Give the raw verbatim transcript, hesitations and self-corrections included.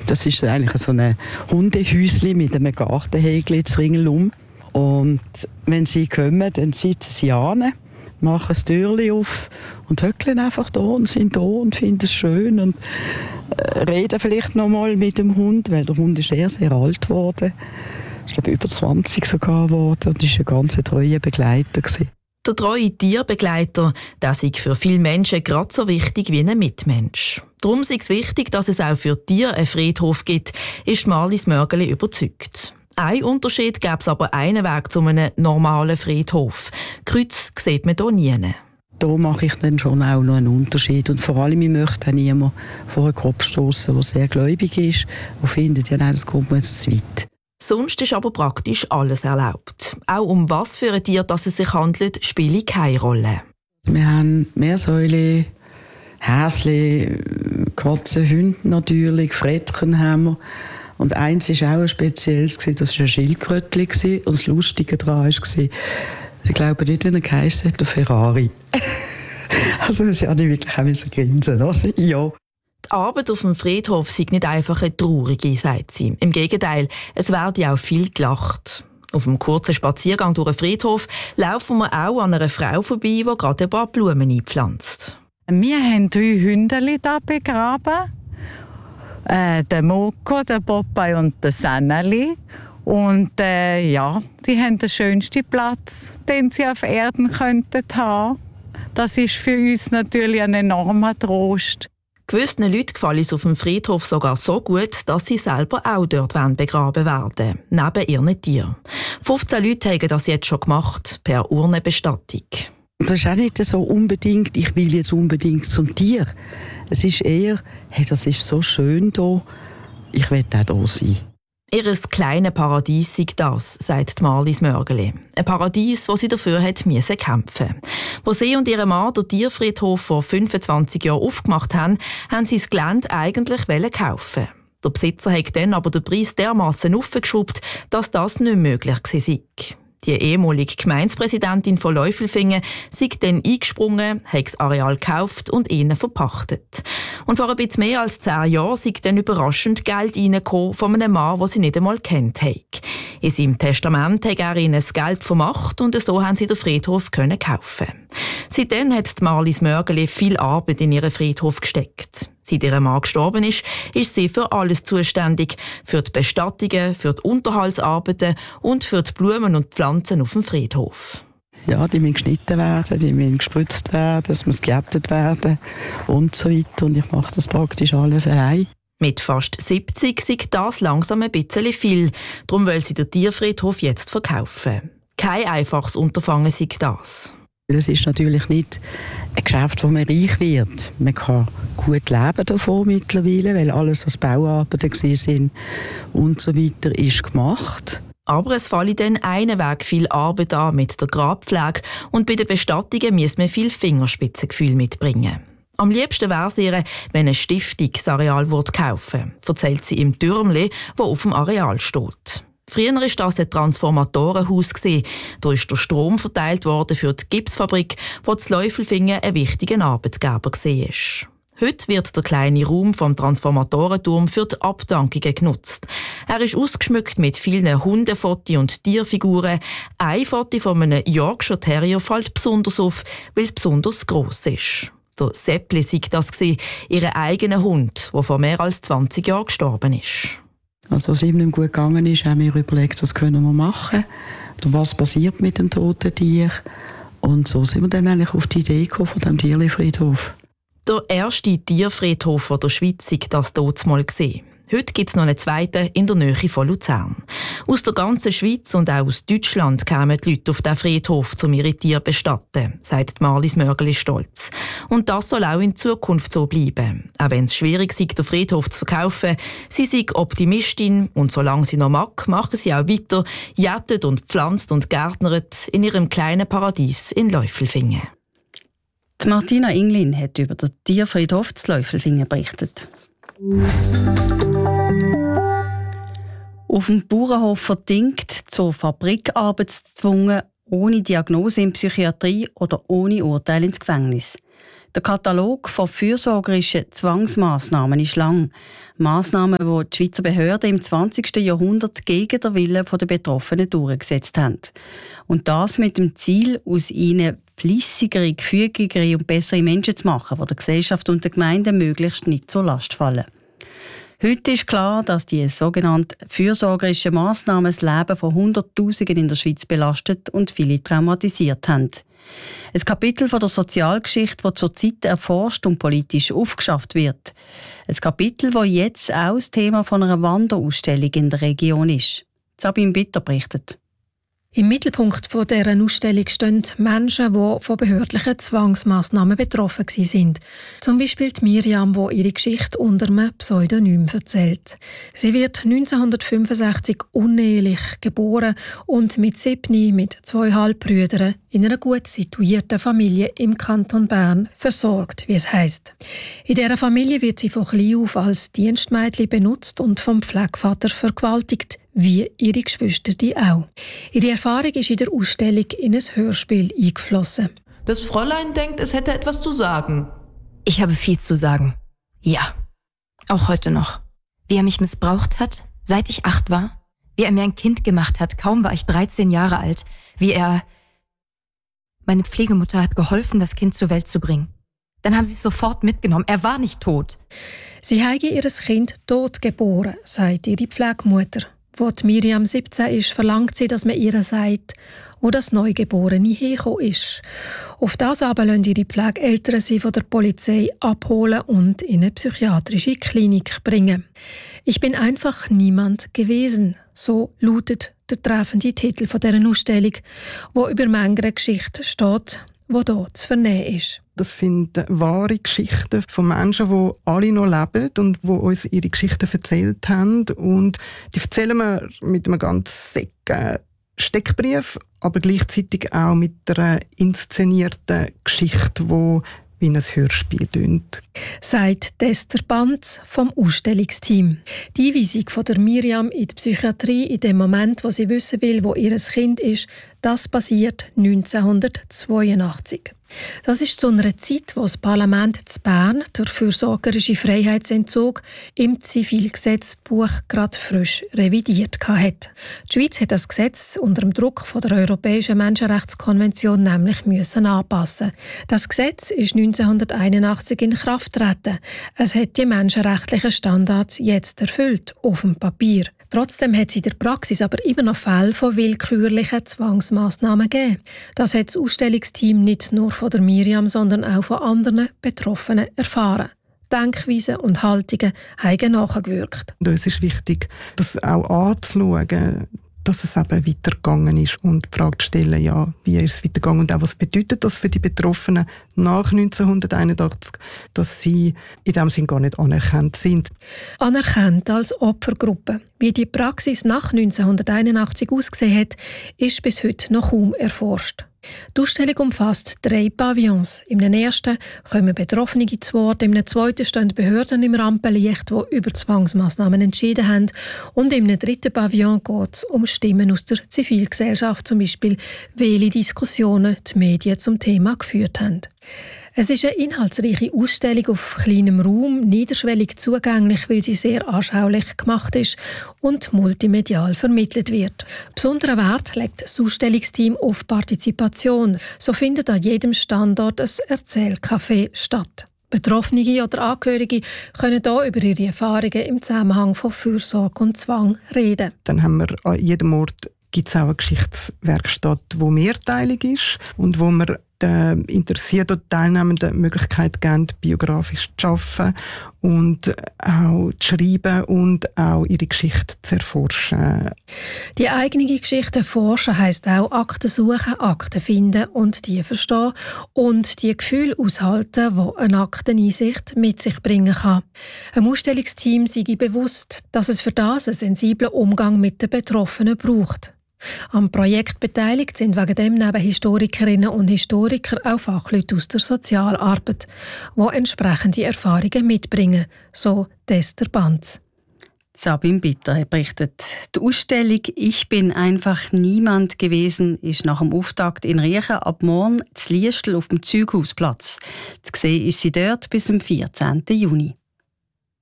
Das ist eigentlich so ein Hundehäuschen mit einem Gartenhägel ringsherum. Und wenn sie kommen, dann sitzen sie an, machen das Türchen auf und höckeln einfach da und sind da und finden es schön und äh, reden vielleicht noch mal mit dem Hund, weil der Hund ist sehr, sehr alt geworden. Ich glaube, über zwanzig sogar geworden und war ein ganz treuer Begleiter gewesen. Der treue Tierbegleiter, das ist für viele Menschen gerade so wichtig wie ein Mitmensch. Darum ist es wichtig, dass es auch für Tiere einen Friedhof gibt, ist Marlies Mörgeli überzeugt. Ein Unterschied gäbe es aber einen Weg zu einem normalen Friedhof. Kreuz sieht man hier nie. Da mache ich dann schon auch noch einen Unterschied. Und vor allem, ich möchte auch niemanden vor den Kopf stoßen, der sehr gläubig ist und findet, ja nein, das kommt mir jetzt zu weit. Sonst ist aber praktisch alles erlaubt. Auch um was für ein Tier dass es sich handelt, spielt keine Rolle. Wir haben Meersäule, Häsli, Katzen, Hunde natürlich, Frettchen haben wir. Und eins war auch ein spezielles, das war ein Schildkrötchen. Und das Lustige daran war, ich glaube nicht, wenn er geheissen hat, der Ferrari. Also das ja nicht wirklich auch grinsen, oder? Ja. Die Arbeit auf dem Friedhof sei nicht einfach eine traurige, sagt sie. Im Gegenteil, es werde auch viel gelacht. Auf einem kurzen Spaziergang durch den Friedhof laufen wir auch an einer Frau vorbei, die gerade ein paar Blumen einpflanzt. Wir haben drei Hündeli hier begraben. Äh, der Moko, der Popeye und der Sanneli. Und äh, ja, die haben den schönsten Platz, den sie auf Erden könnten haben. Das ist für uns natürlich ein enormer Trost. Gewissen Leuten gefällt es auf dem Friedhof sogar so gut, dass sie selber auch dort begraben werden, neben ihren Tieren. fünfzehn Leute haben das jetzt schon gemacht, per Urnenbestattung. Das ist auch nicht so unbedingt, ich will jetzt unbedingt zum Tier. Es ist eher, hey, das ist so schön hier, ich will auch hier sein. Ihr kleines Paradies sei das, sagt Marlies Mörgeli. Ein Paradies, das sie dafür hat müssen kämpfen. Wo sie und ihr Mann den Tierfriedhof vor fünfundzwanzig Jahren aufgemacht haben, haben sie das Gelände eigentlich kaufen. Der Besitzer hat dann aber den Preis dermassen aufgeschraubt, dass das nicht möglich war. Die ehemalige Gemeindepräsidentin von Läufelfingen sei dann eingesprungen, hat das Areal gekauft und ihnen verpachtet. Und vor ein bisschen mehr als zehn Jahren sei dann überraschend Geld reingekommen von einem Mann, den sie nicht einmal kennt haben. In seinem Testament hat er ihnen das Geld vermacht und so haben sie den Friedhof können kaufen. Seitdem hat Marlies Mörgeli viel Arbeit in ihren Friedhof gesteckt. Seit ihr Mann gestorben ist, ist sie für alles zuständig. Für die Bestattungen, für die Unterhaltsarbeiten und für die Blumen und Pflanzen auf dem Friedhof. Ja, die müssen geschnitten werden, die müssen gespritzt werden, es muss geerntet werden und so weiter. Und ich mache das praktisch alles allein. Mit fast siebzig sei das langsam ein bisschen viel. Darum will sie den Tierfriedhof jetzt verkaufen. Kein einfaches Unterfangen sei das. Es ist natürlich nicht ein Geschäft, wo man reich wird. Man kann gut leben davon mittlerweile, weil alles, was Bauarbeiten waren und so weiter, ist gemacht. Aber es falle dann einen Weg viel Arbeit an mit der Grabpflege und bei den Bestattungen muss man viel Fingerspitzengefühl mitbringen. Am liebsten wäre es ihr, wenn eine Stiftung das Areal kaufen würde, erzählt sie im Türmli, das auf dem Areal steht. Früher war das ein Transformatorenhaus. Da ist der Strom verteilt worden für die Gipsfabrik, wo das Läufelfingen ein wichtiger Arbeitgeber war. Heute wird der kleine Raum vom Transformatorenturm für die Abdankungen genutzt. Er ist ausgeschmückt mit vielen Hundefotos und Tierfiguren. Ein Foto von einem Yorkshire Terrier fällt besonders auf, weil es besonders gross ist. Der Seppli sei das, ihr eigener Hund, der vor mehr als zwanzig Jahren gestorben ist. Also, als es ihm nicht gut gegangen ist, haben wir überlegt, was können wir machen oder was passiert mit dem toten Tier. Und so sind wir dann eigentlich auf die Idee gekommen von dem Tierfriedhof. Der erste Tierfriedhof der Schweiz war das dort mal. Heute gibt es noch einen zweiten in der Nähe von Luzern. Aus der ganzen Schweiz und auch aus Deutschland kamen die Leute auf diesen Friedhof, um ihre Tiere zu bestatten, sagt Marlies Mörgeli stolz. Und das soll auch in Zukunft so bleiben. Auch wenn es schwierig sei, den Friedhof zu verkaufen, sie sei Optimistin und solange sie noch mag, machen sie auch weiter, jettet und pflanzt und gärtnert in ihrem kleinen Paradies in Läufelfingen. Die Martina Inglin hat über den Tierfriedhof zu Läufelfingen berichtet. Auf dem Bauernhof verdingt, zur Fabrikarbeit gezwungen, ohne Diagnose in Psychiatrie oder ohne Urteil ins Gefängnis. Der Katalog von fürsorgerischen Zwangsmassnahmen ist lang. Massnahmen, die die Schweizer Behörden im zwanzigsten Jahrhundert gegen den Willen der Betroffenen durchgesetzt haben. Und das mit dem Ziel, aus ihnen fleissigere, gefügigere und bessere Menschen zu machen, die der Gesellschaft und der Gemeinde möglichst nicht zur Last fallen. Heute ist klar, dass die sogenannten fürsorgerischen Massnahmen das Leben von Hunderttausenden in der Schweiz belastet und viele traumatisiert haben. Ein Kapitel von der Sozialgeschichte, das zurzeit erforscht und politisch aufgeschafft wird. Ein Kapitel, das jetzt auch das Thema von einer Wanderausstellung in der Region ist. Sabine Bitter berichtet. Im Mittelpunkt dieser Ausstellung stehen Menschen, die von behördlichen Zwangsmassnahmen betroffen sind. Zum Beispiel die Miriam, die ihre Geschichte unter einem Pseudonym erzählt. Sie wird neunzehnhundertfünfundsechzig unehelich geboren und mit sieben mit zwei Halbbrüdern in einer gut situierten Familie im Kanton Bern versorgt, wie es heisst. In dieser Familie wird sie von klein auf als Dienstmädchen benutzt und vom Pflegevater vergewaltigt, wie ihre Geschwister die auch. Ihre Erfahrung ist in der Ausstellung in ein Hörspiel eingeflossen. Das Fräulein denkt, es hätte etwas zu sagen. Ich habe viel zu sagen. Ja. Auch heute noch. Wie er mich missbraucht hat, seit ich acht war. Wie er mir ein Kind gemacht hat, kaum war ich dreizehn Jahre alt. Wie er... Meine Pflegemutter hat geholfen, das Kind zur Welt zu bringen. Dann haben sie es sofort mitgenommen. Er war nicht tot. Sie habe ihr Kind tot geboren, sagt ihre Pflegemutter. Als Miriam siebzehn ist, verlangt sie, dass man ihr sagt, wo das Neugeborene hergekommen ist. Auf das aber lassen ihre Pflegeeltern sie von der Polizei abholen und in eine psychiatrische Klinik bringen. «Ich bin einfach niemand gewesen», so lautet der treffende Titel dieser Ausstellung, wo über mehrere Geschichten steht, die hier zu vernehmen ist. Das sind wahre Geschichten von Menschen, die alle noch leben und die uns ihre Geschichten erzählt haben. Und die erzählen wir mit einem ganz säcken Steckbrief, aber gleichzeitig auch mit einer inszenierten Geschichte, die wie ein Hörspiel tönt. Sagt Esther Banz vom Ausstellungsteam. Die Einweisung von der Miriam in die Psychiatrie in dem Moment, wo sie wissen will, wo ihr Kind ist, das passiert neunzehnhundertzweiundachtzig. Das ist zu einer Zeit, wo das Parlament zu Bern durch fürsorgerische Freiheitsentzug im Zivilgesetzbuch gerade frisch revidiert hat. Die Schweiz hat das Gesetz unter dem Druck von der Europäischen Menschenrechtskonvention nämlich müssen anpassen. Das Gesetz ist neunzehnhunderteinundachtzig in Kraft getreten. Es hat die menschenrechtlichen Standards jetzt erfüllt, auf dem Papier. Trotzdem hat es in der Praxis aber immer noch Fälle von willkürlichen Zwangsmassnahmen gegeben. Das hat das Ausstellungsteam nicht nur von der Miriam, sondern auch von anderen Betroffenen erfahren. Denkweisen und Haltungen haben nachgewirkt. Und uns ist wichtig, das auch anzuschauen, dass es eben weitergegangen ist und die Frage zu stellen, ja, wie ist es weitergegangen und auch was bedeutet das für die Betroffenen nach neunzehnhunderteinundachtzig, dass sie in dem Sinn gar nicht anerkannt sind. Anerkannt als Opfergruppe. Wie die Praxis nach neunzehnhunderteinundachtzig ausgesehen hat, ist bis heute noch kaum erforscht. Die Ausstellung umfasst drei Pavillons. Im ersten kommen Betroffene zu Wort, im zweiten stehen Behörden im Rampenlicht, die über Zwangsmassnahmen entschieden haben. Und im dritten Pavillon geht es um Stimmen aus der Zivilgesellschaft, zum Beispiel, welche Diskussionen die Medien zum Thema geführt haben. Es ist eine inhaltsreiche Ausstellung auf kleinem Raum, niederschwellig zugänglich, weil sie sehr anschaulich gemacht ist und multimedial vermittelt wird. Besonderen Wert legt das Ausstellungsteam auf Partizipation. So findet an jedem Standort ein Erzählcafé statt. Betroffene oder Angehörige können hier über ihre Erfahrungen im Zusammenhang von Fürsorge und Zwang reden. Dann haben wir an jedem Ort gibt es auch eine Geschichtswerkstatt, die mehrteilig ist und wo wir den Interessierten und Teilnehmenden die Möglichkeit geben, biografisch zu arbeiten und auch zu schreiben und auch ihre Geschichte zu erforschen. Die eigene Geschichte erforschen heisst auch Akten suchen, Akten finden und die verstehen und die Gefühle aushalten, die eine Akteneinsicht mit sich bringen kann. Ein Ausstellungsteam sei bewusst, dass es für das einen sensiblen Umgang mit den Betroffenen braucht. Am Projekt beteiligt sind wegen dem neben Historikerinnen und Historiker auch Fachleute aus der Sozialarbeit, die entsprechende Erfahrungen mitbringen, so Esther Banz. Sabine Bitter hat berichtet. Die Ausstellung «Ich bin einfach niemand gewesen» ist nach dem Auftakt in Riechen ab morgen zu Liestel auf dem Zeughausplatz. Zu sehen ist sie dort bis zum vierzehnten Juni.